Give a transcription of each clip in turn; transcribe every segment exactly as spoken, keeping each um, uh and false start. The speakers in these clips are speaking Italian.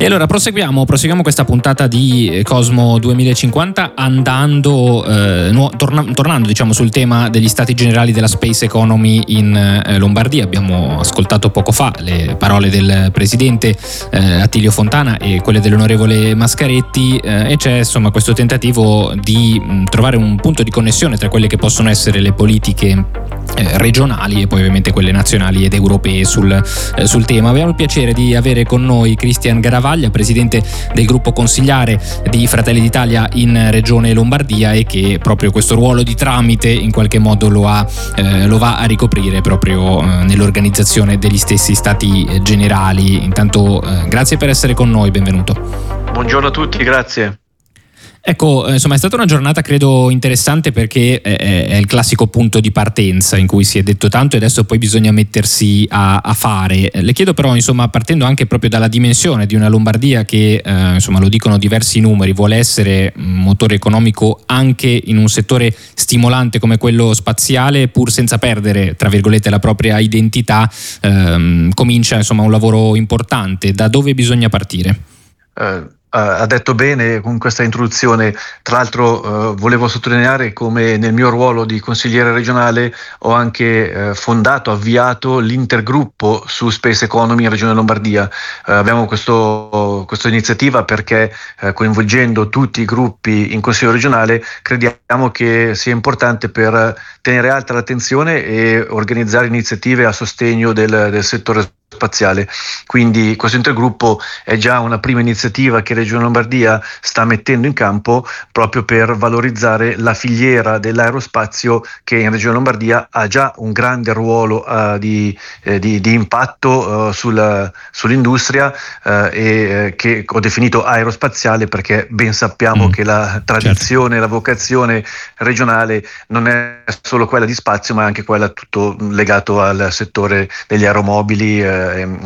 allora proseguiamo, proseguiamo questa puntata di Cosmo duemilacinquanta andando, eh, nu- torna- tornando diciamo sul tema degli stati generali della space economy in eh, Lombardia. Abbiamo ascoltato poco fa le parole del presidente eh, Attilio Fontana e quelle dell'onorevole Mascaretti eh, e c'è insomma questo tentativo di mh, trovare un punto di connessione tra quelle che possono essere le politiche eh, regionali e poi ovviamente quelle nazionali ed europee sul, eh, sul tema. Abbiamo il piacere di avere con noi Cristian Garavaglia, presidente del gruppo consigliare di Fratelli d'Italia in Regione Lombardia e che proprio questo ruolo di tramite in qualche modo lo, ha, eh, lo va a ricoprire proprio eh, nell'organizzazione degli stessi stati generali. Intanto eh, grazie per essere con noi, benvenuto. Buongiorno a tutti, grazie. Ecco, insomma è stata una giornata credo interessante perché è, è il classico punto di partenza in cui si è detto tanto e adesso poi bisogna mettersi a, a fare. Le chiedo però, insomma, partendo anche proprio dalla dimensione di una Lombardia che, eh, insomma, lo dicono diversi numeri, vuole essere un motore economico anche in un settore stimolante come quello spaziale, pur senza perdere, tra virgolette, la propria identità, ehm, comincia insomma un lavoro importante. Da dove bisogna partire? Uh. Ha detto bene con questa introduzione. Tra l'altro eh, volevo sottolineare come nel mio ruolo di consigliere regionale ho anche eh, fondato, avviato l'intergruppo su Space Economy in Regione Lombardia. Eh, abbiamo questo, questa iniziativa perché eh, coinvolgendo tutti i gruppi in Consiglio regionale crediamo che sia importante per tenere alta l'attenzione e organizzare iniziative a sostegno del, del settore spaziale. Quindi questo intergruppo è già una prima iniziativa che Regione Lombardia sta mettendo in campo proprio per valorizzare la filiera dell'aerospazio che in Regione Lombardia ha già un grande ruolo uh, di, eh, di, di impatto uh, sulla, sull'industria uh, e eh, che ho definito aerospaziale perché ben sappiamo mm. che la tradizione, certo. La vocazione regionale non è solo quella di spazio ma anche quella tutto legato al settore degli aeromobili eh,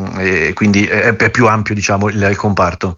e quindi è più ampio diciamo il, il comparto.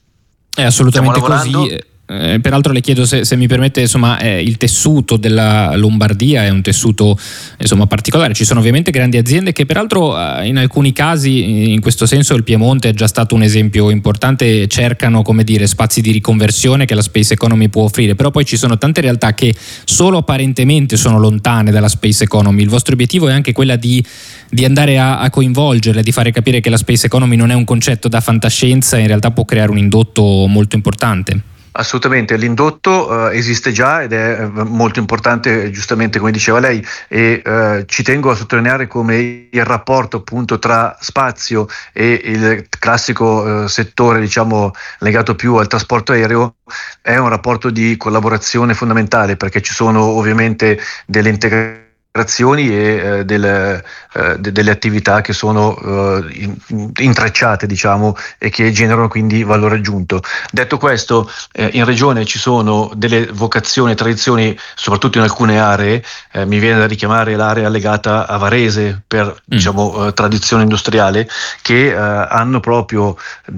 È assolutamente così. Eh, peraltro le chiedo se, se mi permette, insomma, eh, il tessuto della Lombardia è un tessuto insomma particolare. Ci sono ovviamente grandi aziende che peraltro eh, in alcuni casi, in questo senso il Piemonte è già stato un esempio importante, cercano come dire spazi di riconversione che la space economy può offrire, però poi ci sono tante realtà che solo apparentemente sono lontane dalla space economy. Il vostro obiettivo è anche quella di, di andare a, a coinvolgerle, di fare capire che la space economy non è un concetto da fantascienza e in realtà può creare un indotto molto importante. Assolutamente, l'indotto uh, esiste già ed è uh, molto importante, giustamente come diceva lei, e uh, ci tengo a sottolineare come il rapporto appunto tra spazio e il classico uh, settore diciamo legato più al trasporto aereo è un rapporto di collaborazione fondamentale perché ci sono ovviamente delle integrazioni e eh, delle, eh, de- delle attività che sono eh, in- intrecciate diciamo e che generano quindi valore aggiunto. Detto questo, eh, in regione ci sono delle vocazioni e tradizioni soprattutto in alcune aree, eh, mi viene da richiamare l'area legata a Varese per mm. diciamo eh, tradizione industriale che eh, hanno proprio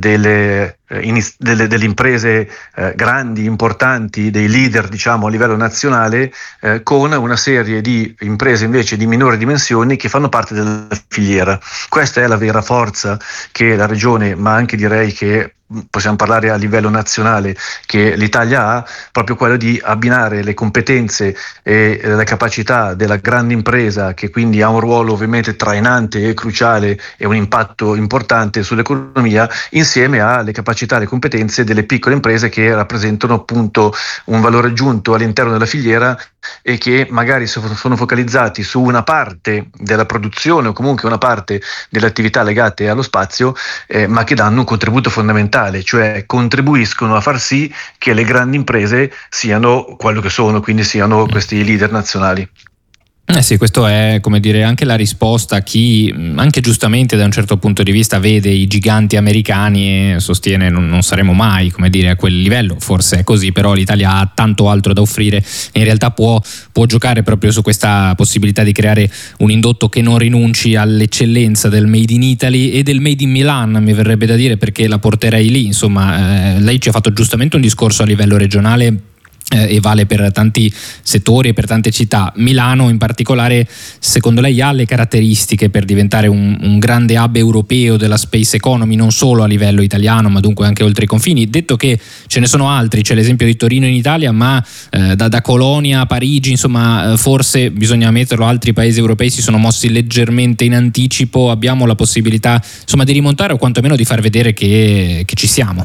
delle Delle, delle imprese eh, grandi, importanti, dei leader diciamo a livello nazionale eh, con una serie di imprese invece di minori dimensioni che fanno parte della filiera. Questa è la vera forza che la regione, ma anche direi che possiamo parlare a livello nazionale che l'Italia ha, proprio quello di abbinare le competenze e la capacità della grande impresa che quindi ha un ruolo ovviamente trainante e cruciale e un impatto importante sull'economia insieme alle capacità e le competenze delle piccole imprese che rappresentano appunto un valore aggiunto all'interno della filiera e che magari sono focalizzati su una parte della produzione o comunque una parte delle attività legate allo spazio eh, ma che danno un contributo fondamentale, cioè contribuiscono a far sì che le grandi imprese siano quello che sono, quindi siano questi leader nazionali. Eh sì, questo è come dire anche la risposta a chi anche giustamente da un certo punto di vista vede i giganti americani e sostiene non, non saremo mai come dire a quel livello, forse è così, però l'Italia ha tanto altro da offrire e in realtà può, può giocare proprio su questa possibilità di creare un indotto che non rinunci all'eccellenza del Made in Italy e del Made in Milan, mi verrebbe da dire, perché la porterei lì, insomma eh, lei ci ha fatto giustamente un discorso a livello regionale e vale per tanti settori e per tante città. Milano in particolare, secondo lei, ha le caratteristiche per diventare un, un grande hub europeo della space economy, non solo a livello italiano ma dunque anche oltre i confini? Detto che ce ne sono altri, c'è l'esempio di Torino in Italia, ma eh, da, da Colonia a Parigi, insomma, eh, forse bisogna metterlo, altri paesi europei si sono mossi leggermente in anticipo. Abbiamo la possibilità, insomma, di rimontare o quantomeno di far vedere che, che ci siamo?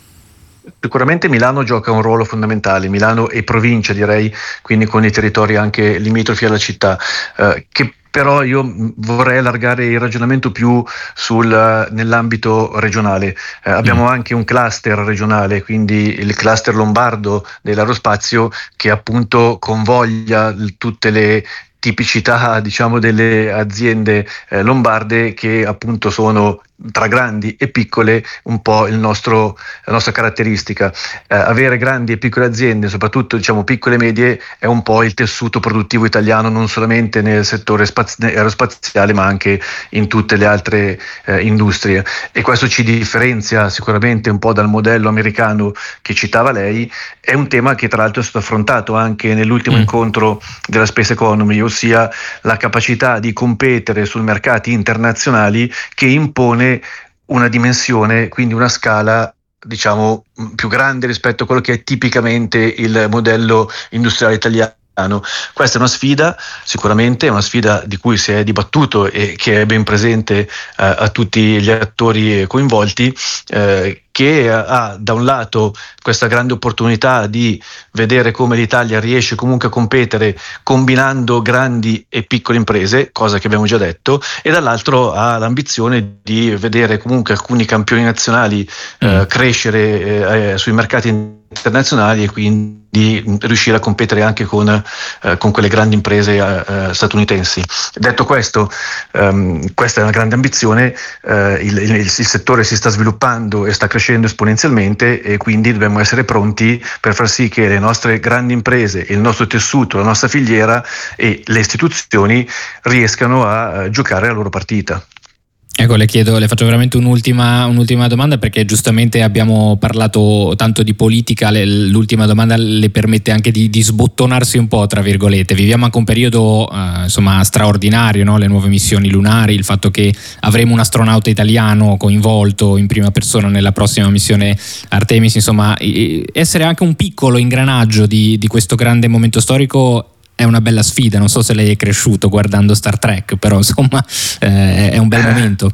Sicuramente Milano gioca un ruolo fondamentale, Milano e provincia direi, quindi con i territori anche limitrofi alla città, eh, che però io vorrei allargare il ragionamento più sul, nell'ambito regionale. Eh, abbiamo mm. anche un cluster regionale, quindi il cluster lombardo dell'aerospazio, che appunto convoglia tutte le tipicità, diciamo, delle aziende eh, lombarde, che appunto sono tra grandi e piccole un po' il nostro, la nostra caratteristica. Eh, avere grandi e piccole aziende, soprattutto diciamo piccole e medie, è un po' il tessuto produttivo italiano, non solamente nel settore spaz- aerospaziale ma anche in tutte le altre eh, industrie, e questo ci differenzia sicuramente un po' dal modello americano che citava lei. È un tema che tra l'altro è stato affrontato anche nell'ultimo mm. incontro della Space Economy, ossia la capacità di competere sui mercati internazionali, che impone una dimensione, quindi una scala diciamo più grande rispetto a quello che è tipicamente il modello industriale italiano. Questa è una sfida, sicuramente è una sfida di cui si è dibattuto e che è ben presente eh, a tutti gli attori coinvolti, eh, che ha da un lato questa grande opportunità di vedere come l'Italia riesce comunque a competere combinando grandi e piccole imprese, cosa che abbiamo già detto, e dall'altro ha l'ambizione di vedere comunque alcuni campioni nazionali eh, mm. crescere eh, sui mercati internazionali e quindi riuscire a competere anche con, eh, con quelle grandi imprese eh, statunitensi. Detto questo, ehm, questa è una grande ambizione, eh, il, il, il settore si sta sviluppando e sta crescendo esponenzialmente, e quindi dobbiamo essere pronti per far sì che le nostre grandi imprese, il nostro tessuto, la nostra filiera e le istituzioni riescano a, a giocare la loro partita. Ecco, le chiedo, le faccio veramente un'ultima, un'ultima domanda, perché giustamente abbiamo parlato tanto di politica, le, l'ultima domanda le permette anche di, di sbottonarsi un po', tra virgolette. Viviamo anche un periodo eh, insomma straordinario, no? Le nuove missioni lunari, il fatto che avremo un astronauta italiano coinvolto in prima persona nella prossima missione Artemis, insomma essere anche un piccolo ingranaggio di, di questo grande momento storico è una bella sfida. Non so se lei è cresciuto guardando Star Trek, però insomma eh, è un bel momento.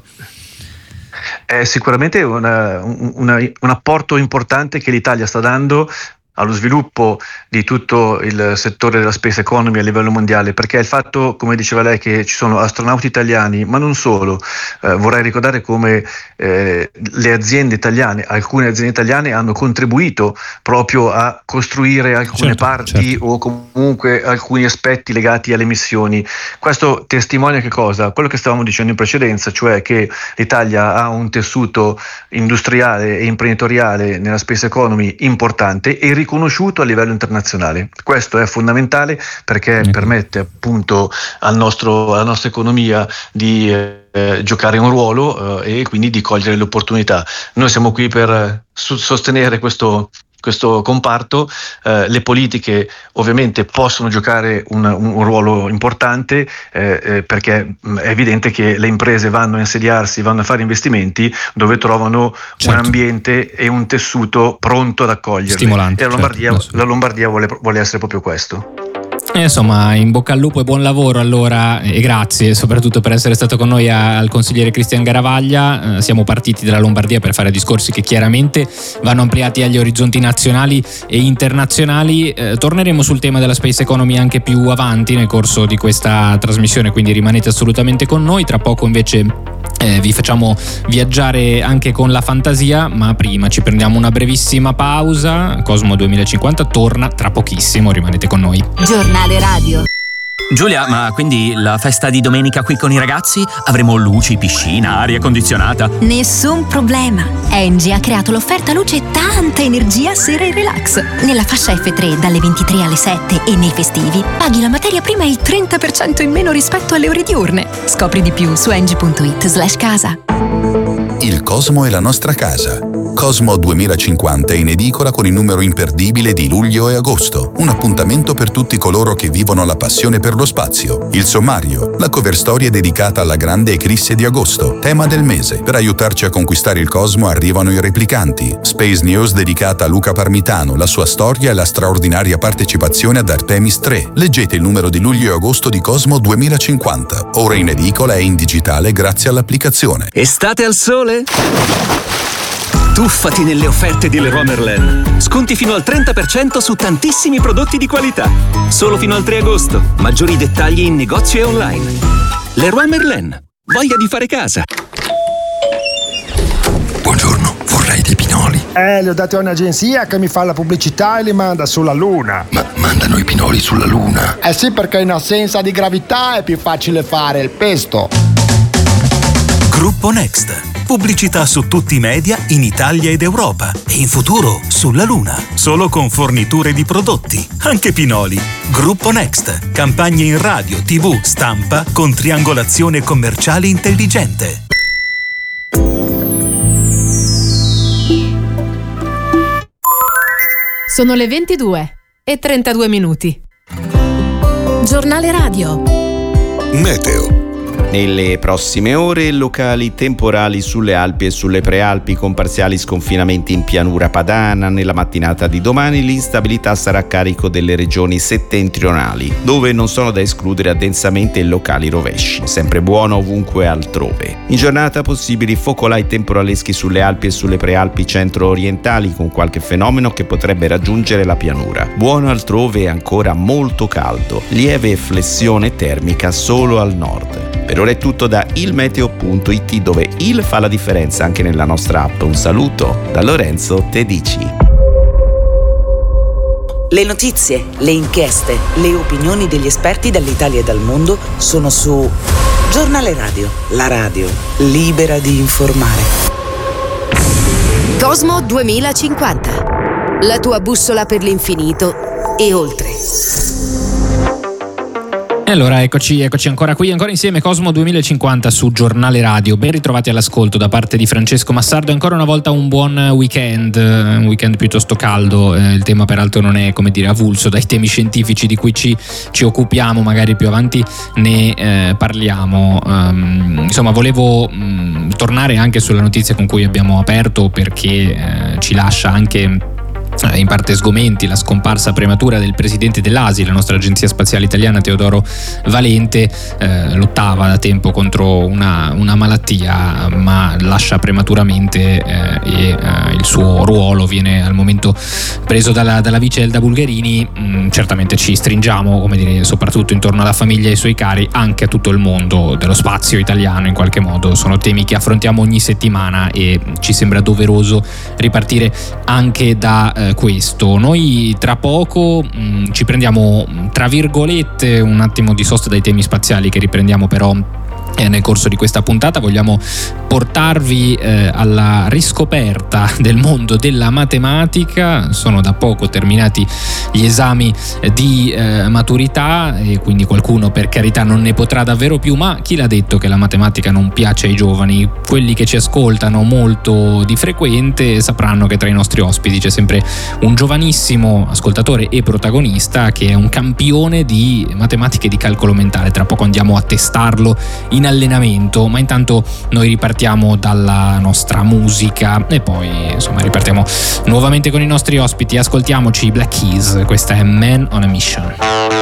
È sicuramente una, una, un apporto importante che l'Italia sta dando allo sviluppo di tutto il settore della space economy a livello mondiale, perché il fatto, come diceva lei, che ci sono astronauti italiani, ma non solo, eh, vorrei ricordare come eh, le aziende italiane, alcune aziende italiane hanno contribuito proprio a costruire alcune certo, parti certo. o comunque alcuni aspetti legati alle missioni. Questo testimonia che cosa? Quello che stavamo dicendo in precedenza, cioè che l'Italia ha un tessuto industriale e imprenditoriale nella space economy importante e riconosciuto a livello internazionale. Questo è fondamentale perché mm. permette appunto al nostro, alla nostra economia di eh, giocare un ruolo eh, e quindi di cogliere le opportunità. Noi siamo qui per eh, sostenere questo questo comparto, eh, le politiche ovviamente possono giocare un, un ruolo importante eh, eh, perché è evidente che le imprese vanno a insediarsi, vanno a fare investimenti dove trovano certo. un ambiente e un tessuto pronto ad accoglierli. Stimolante, e la Lombardia, certo. la Lombardia vuole, vuole essere proprio questo. Eh, insomma, in bocca al lupo e buon lavoro allora, e grazie soprattutto per essere stato con noi a, al consigliere Cristian Garavaglia. Eh, siamo partiti dalla Lombardia per fare discorsi che chiaramente vanno ampliati agli orizzonti nazionali e internazionali. Eh, torneremo sul tema della space economy anche più avanti nel corso di questa trasmissione, quindi rimanete assolutamente con noi. Tra poco invece eh, vi facciamo viaggiare anche con la fantasia, ma prima ci prendiamo una brevissima pausa. Cosmo duemilacinquanta torna tra pochissimo, rimanete con noi. Giornale Radio. Giulia, ma quindi la festa di domenica qui con i ragazzi? Avremo luci, piscina, aria condizionata? Nessun problema. Engie ha creato l'offerta luce e tanta energia sera e relax. Nella fascia effe tre dalle ventitré alle sette e nei festivi paghi la materia prima il trenta per cento in meno rispetto alle ore diurne. Scopri di più su engie punto it slash casa. Il Cosmo è la nostra casa. Cosmo duemilacinquanta è in edicola con il numero imperdibile di luglio e agosto. Un appuntamento per tutti coloro che vivono la passione per lo spazio. Il sommario, la cover story è dedicata alla grande eclisse di agosto, tema del mese. Per aiutarci a conquistare il Cosmo arrivano i replicanti. Space News dedicata a Luca Parmitano, la sua storia e la straordinaria partecipazione ad Artemis tre. Leggete il numero di luglio e agosto di Cosmo duemilacinquanta. Ora in edicola e in digitale grazie all'applicazione. Estate al sole? Tuffati nelle offerte di Leroy Merlin. Sconti fino al trenta per cento su tantissimi prodotti di qualità. Solo fino al tre agosto. Maggiori dettagli in negozio e online. Leroy Merlin. Voglia di fare casa. Buongiorno, vorrei dei pinoli. Eh, li ho dati a un'agenzia che mi fa la pubblicità e li manda sulla Luna. Ma mandano i pinoli sulla Luna? Eh sì, perché in assenza di gravità è più facile fare il pesto. Gruppo Next. Pubblicità su tutti i media in Italia ed Europa e in futuro sulla Luna. Solo con forniture di prodotti, anche pinoli. Gruppo Next. Campagne in radio, tivù, stampa con triangolazione commerciale intelligente. Sono le ventidue e trentadue minuti. Giornale radio. Meteo. Nelle prossime ore locali temporali sulle Alpi e sulle Prealpi con parziali sconfinamenti in pianura padana. Nella mattinata di domani l'instabilità sarà a carico delle regioni settentrionali, dove non sono da escludere addensamenti e locali rovesci. Sempre buono ovunque altrove. In giornata possibili focolai temporaleschi sulle Alpi e sulle Prealpi centro-orientali con qualche fenomeno che potrebbe raggiungere la pianura. Buono altrove e ancora molto caldo. Lieve flessione termica solo al nord. Per ora è tutto da ilmeteo punto it, dove il fa la differenza anche nella nostra app. Un saluto da Lorenzo Tedici. Le notizie, le inchieste, le opinioni degli esperti dall'Italia e dal mondo sono su Giornale Radio, la radio libera di informare. Cosmo duemilacinquanta. La tua bussola per l'infinito e oltre. E allora eccoci, eccoci ancora qui, ancora insieme, Cosmo duemilacinquanta su Giornale Radio. Ben ritrovati all'ascolto da parte di Francesco Massardo. Ancora una volta un buon weekend, un weekend piuttosto caldo. Eh, il tema peraltro non è, come dire, avulso dai temi scientifici di cui ci, ci occupiamo, magari più avanti ne eh, parliamo. Um, insomma, volevo um, tornare anche sulla notizia con cui abbiamo aperto, perché eh, ci lascia anche in parte sgomenti la scomparsa prematura del presidente dell'A S I, la nostra agenzia spaziale italiana, Teodoro Valente. Eh, lottava da tempo contro una, una malattia, ma lascia prematuramente eh, e eh, il suo ruolo viene al momento preso dalla, dalla vice Elda Bulgherini. Mm, certamente ci stringiamo, come dire, soprattutto intorno alla famiglia e ai suoi cari, anche a tutto il mondo dello spazio italiano. In qualche modo sono temi che affrontiamo ogni settimana e ci sembra doveroso ripartire anche da eh, questo. Noi tra poco mh, ci prendiamo, tra virgolette, un attimo di sosta dai temi spaziali che riprendiamo però nel corso di questa puntata. Vogliamo portarvi eh, alla riscoperta del mondo della matematica. Sono da poco terminati gli esami di eh, maturità e quindi qualcuno, per carità, non ne potrà davvero più, ma chi l'ha detto che la matematica non piace ai giovani? Quelli che ci ascoltano molto di frequente sapranno che tra i nostri ospiti c'è sempre un giovanissimo ascoltatore e protagonista che è un campione di matematica e di calcolo mentale. Tra poco andiamo a testarlo in allenamento, ma intanto noi ripartiamo dalla nostra musica e poi insomma ripartiamo nuovamente con i nostri ospiti. Ascoltiamoci i Black Keys, questa è Man on a Mission.